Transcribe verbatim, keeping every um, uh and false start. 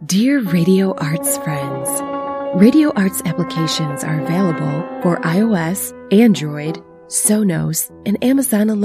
Dear Radio Arts friends, Radio Arts applications are available for iOS, Android, Sonos, and Amazon Alexa.